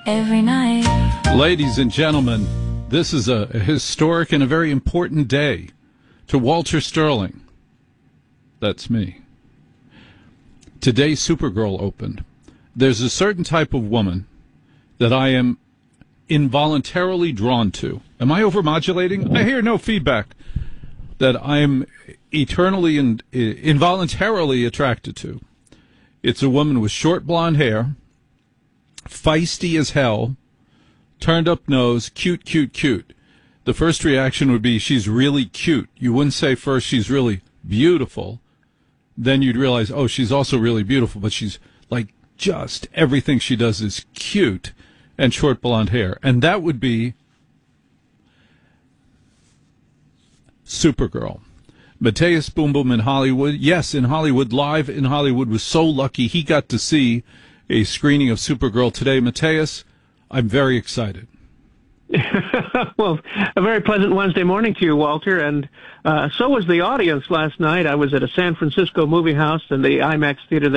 every night. Ladies and gentlemen, this is a historic and a very important day to Walter Sterling. That's me. Today, Supergirl opened. There's a certain type of woman that I am involuntarily drawn to. Am I overmodulating? I hear no feedback. That I am eternally and involuntarily attracted to. It's a woman with short blonde hair, feisty as hell, turned up nose, cute, cute, cute. The first reaction would be she's really cute. You wouldn't say first she's really beautiful. Then you'd realize, oh, she's also really beautiful, but she's like just everything she does is cute and short blonde hair. And that would be Supergirl. Mateus Boom Boom in Hollywood. Yes, in Hollywood, live in Hollywood, was so lucky he got to see a screening of Supergirl today. Mateus, I'm very excited. Well, a very pleasant Wednesday morning to you, Walter, and so was the audience last night. I was at a San Francisco movie house in the IMAX theater